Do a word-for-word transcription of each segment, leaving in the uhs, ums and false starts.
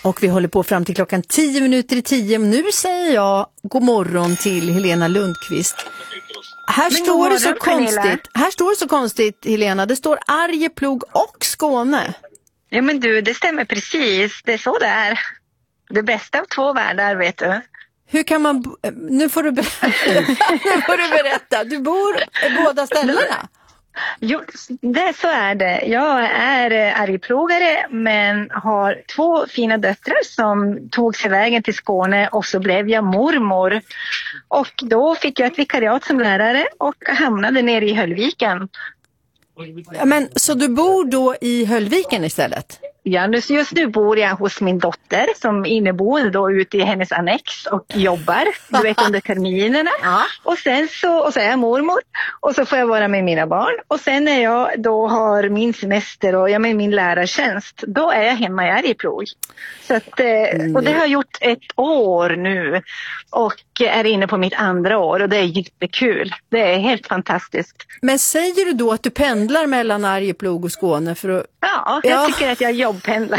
Och vi håller på fram till klockan tio minuter i tio. Nu säger jag god morgon till Helena Lundqvist. Här Men står det så morgon, konstigt. Pernilla. Här står det så konstigt, Helena. Det står Arjeplog och Skåne. Ja men du, det stämmer precis. Det är så det är. Det bästa av två världar, vet du. Hur kan man... bo- Nu får du berätta. Nu får du berätta. Du bor på båda ställena. Jo, det, så är det. Jag är eh, arjeplogare men har två fina döttrar som tog sig vägen till Skåne och så blev jag mormor. Och då fick jag ett vikariat som lärare och hamnade nere i Höllviken. Ja, men, så du bor då i Höllviken istället? Ja, nu- just nu bor jag hos min dotter som inneboende då ute i hennes annex och jobbar, du vet, under terminerna. Ja. Och sen så, och så är jag mormor och så får jag vara med mina barn. Och sen när jag då har min semester och jag med min lärartjänst, då är jag hemma i Arjeplog. Så att, eh, och det har jag gjort ett år nu och är inne på mitt andra år och det är jättekul. Det är helt fantastiskt. Men säger du då att du pendlar mellan Arjeplog och Skåne för att... Ja, jag Ja. tycker att jag jobbpendlar.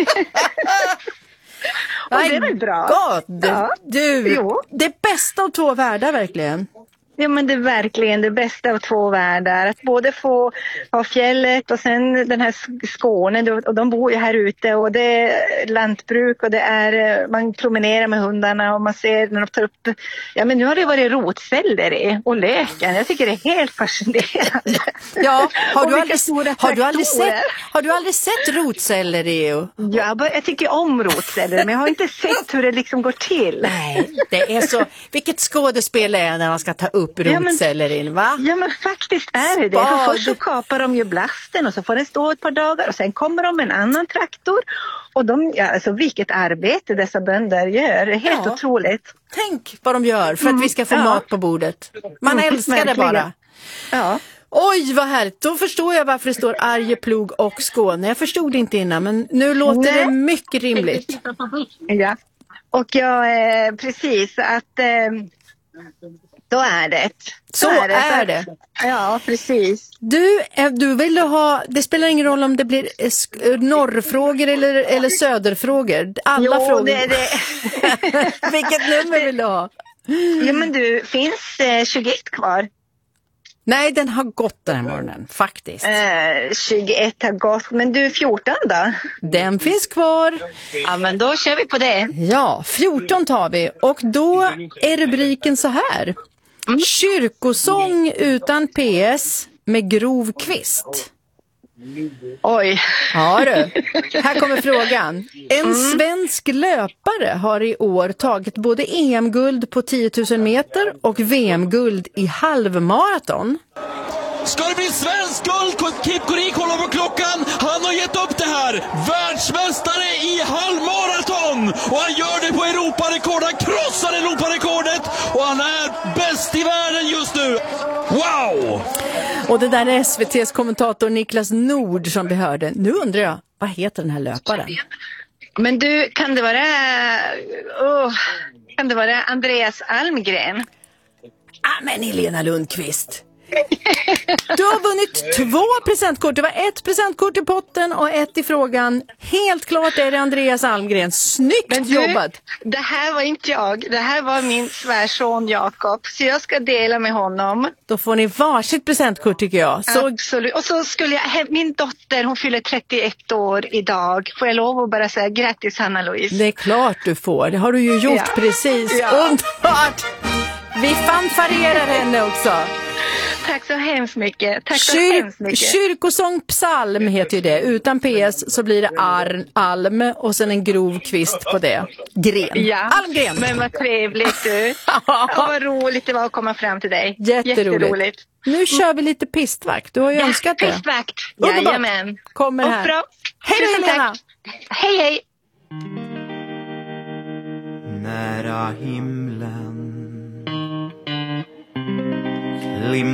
Och det är väl bra. God. Ja. Du, Jo. det bästa av två världar verkligen. Ja men det är verkligen det bästa av två världar. Att både få ha fjället och sen den här Skåne då- och de bor ju här ute och det är lantbruk och det är, man promenerar med hundarna och man ser när de tar upp, ja men nu har det varit rotselleri och löken. Jag tycker det är helt fascinerande. Ja, har Och du, vilka aldrig, stora har, du aldrig traktorer. sett, har du aldrig sett rotselleri? Och... Ja, jag, jag tycker om rotselleri men jag har inte sett hur det liksom går till. Nej, det är så... Vilket skådespel är när man ska ta upp Ja, men- rotsellerin, va? Ja men faktiskt är det det. Spad. För först så kapar de ju blasten och så får den stå ett par dagar och sen kommer de med en annan traktor. Och de, ja, alltså vilket arbete dessa bönder gör. Det är helt Ja. otroligt. Tänk vad de gör för att vi ska få ja. mat på bordet. Man Mm, älskar det verkligen. bara. Ja. Oj, vad härligt. Då förstår jag varför det står Arjeplog och Skåne. Jag förstod det inte innan, men nu låter Nej. det mycket rimligt. ja. Och jag, eh, precis att eh, då är det. Så Så är det. Ja, precis. Du, eh, du vill ha, det spelar ingen roll om det blir eh, sk- norrfrågor eller, eller söderfrågor. Alla Jo, frågor. det är det. Vilket nummer vill du ha? Ja men du, finns eh, tjugoett kvar? Nej, den har gått den här morgonen, faktiskt. Eh, tjugoett har gått, men du fjorton då? Den finns kvar. Ja men då kör vi på det. Ja, fjorton tar vi. Och då är rubriken så här. Kyrkosång utan P S med grov kvist. Oj. Ja du, här kommer frågan. En svensk löpare har i år tagit både E M-guld på tio tusen meter och V M-guld i halvmaraton. Ska det bli svensk guld? Kip Korik håller på klockan. Han har gett upp det här. Världsmästare i halvmaraton. Och han gör det på Europarekord. Han krossar Europarekordet. Och han är bäst i världen just nu. Wow! Och det där är S V T:s kommentator Niklas Nord som vi hörde. Nu undrar jag, vad heter den här löparen? Men du, kan det vara oh, kan det vara Andreas Almgren? Ah, men Helena Lundqvist. Du har vunnit två presentkort. Det var ett presentkort i potten och ett i frågan. Helt klart är det Andreas Almgren. Snyggt Men du, jobbat. det här var inte jag. Det här var min svärson Jakob. Så jag ska dela med honom. Då får ni varsitt presentkort tycker jag. Så Absolut. Och så skulle jag, min dotter, hon fyller trettioett år idag. Får jag lov att bara säga grattis Hanna-Louise? det är klart du får. Det har du ju gjort Ja. precis. Ja. Underbart. Vi fanfarerar henne också. Tack så hemskt mycket. Tack så Kyr- hemskt mycket. Kyrkosång psalm heter ju det. Utan P S så blir det arn, alm och sen en grov kvist på det. Gren. Ja, Almgren. men vad trevligt du. Ja, vad roligt det var att komma fram till dig. Jätteroligt. Jätteroligt. Nu kör vi lite pistvakt. Du har ju Ja, önskat det. pistvakt. Underbart. Jajamän. Kommer här. Och bra. Hej då, Tusen Helena. tack. Hej hej. Nära himlen